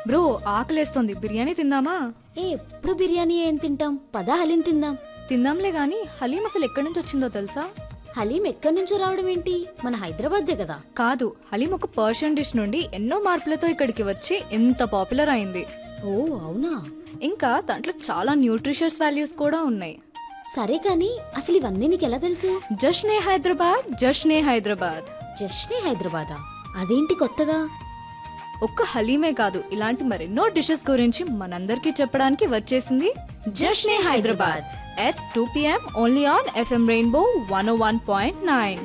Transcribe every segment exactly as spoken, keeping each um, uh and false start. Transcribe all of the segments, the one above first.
Bro ఆకలేస్తోంది, biryani తిందామా? ఏ ఎప్పుడు బిర్యానీ ఏం తింటాం, పదా హలీం తిందాం. తిందాంలే గాని హలీం అసలు ఎక్కడి నుంచి వచ్చిందో తెలుసా? హలీం ఎక్కడి నుంచో రావడం ఏంటి, మన హైదరాబాద్దే కదా. కాదు, హలీం ఒక పర్షియన్ డిష్ నుండి ఎన్నో మార్పులతో ఇక్కడికి వచ్చి ఎంత పాపులర్ అయింది. ఓ అవునా. ఇంకా దాంట్లో చాలా న్యూట్రిషియస్ వాల్యూస్ కూడా ఉన్నాయి. సరే కానీ అసలు ఇవన్నీ నీకెలా తెలుసు? జష్నే హైదరాబాద్, జష్నే హైదరాబాద్. జస్ట్నే హైదరాబాదా? అదేంటి కొత్తగా? ఒక్క హలీమే కాదు, ఇలాంటి మరెన్నో డిషెస్ గురించి మనందరికీ చెప్పడానికి వచ్చేసింది జష్నే Hyderabad at two PM only on FM rainbow one oh one point nine.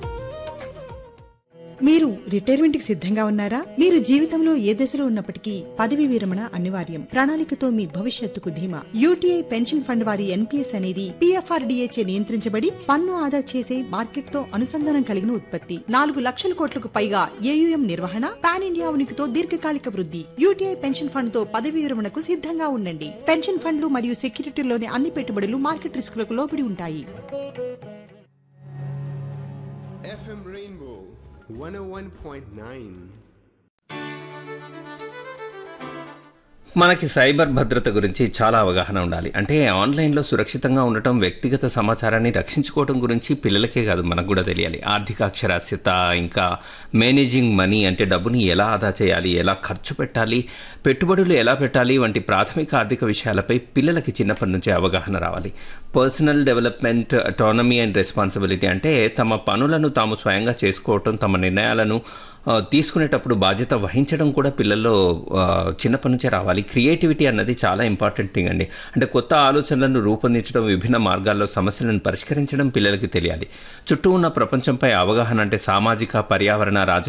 మీరు రిటైర్మెంట్ కి సిద్ధంగా ఉన్నారా? మీరు జీవితంలో ఏ దశలో ఉన్నప్పటికీ పదవి విరమణ అనివార్యం. ప్రణాళికతో మీ భవిష్యత్తుకు ధీమా. యూటీఐ పెన్షన్ ఫండ్ వారి ఎన్పీఎస్ అనేది పీఎఫ్ఆర్డీఏ చే నియంత్రించబడి పన్ను ఆదా చేసే మార్కెట్ తో అనుసంధానం కలిగిన ఉత్పత్తి. నాలుగు లక్షల కోట్లకు పైగా ఏయుఎం నిర్వహణ, పాన్ ఇండియా ఉనికితో దీర్ఘకాలిక వృద్ధి. యూటీఐ పెన్షన్ ఫండ్ తో పదవి విరమణకు సిద్ధంగా ఉండండి. పెన్షన్ ఫండ్లు మరియు సెక్యూరిటీలోని అన్ని పెట్టుబడులు మార్కెట్ రిస్కులకు లోబడి ఉంటాయి. F M Rainbow one oh one point nine. మనకి సైబర్ భద్రత గురించి చాలా అవగాహన ఉండాలి. అంటే ఆన్లైన్లో సురక్షితంగా ఉండటం, వ్యక్తిగత సమాచారాన్ని రక్షించుకోవడం గురించి పిల్లలకే కాదు మనకు కూడా తెలియాలి. ఆర్థిక అక్షరాస్యత, ఇంకా మేనేజింగ్ మనీ అంటే డబ్బుని ఎలా ఆదా చేయాలి, ఎలా ఖర్చు పెట్టాలి, పెట్టుబడులు ఎలా పెట్టాలి వంటి ప్రాథమిక ఆర్థిక విషయాలపై పిల్లలకి చిన్నప్పటి నుంచే అవగాహన రావాలి. Personal development, autonomy and responsibility అంటే తమ పనులను తాము స్వయంగా చేసుకోవటం, తమ నిర్ణయాలను తీసుకునేటప్పుడు బాధ్యత వహించడం కూడా పిల్లల్లో చిన్నప్పటి నుంచే రావాలి. క్రియేటివిటీ అన్నది చాలా ఇంపార్టెంట్ థింగ్ అండి. అంటే కొత్త ఆలోచనలను రూపొందించడం, విభిన్న మార్గాల్లో సమస్యలను పరిష్కరించడం పిల్లలకి తెలియాలి. చుట్టూ ఉన్న ప్రపంచంపై అవగాహన అంటే సామాజిక, పర్యావరణ, రాజకీయ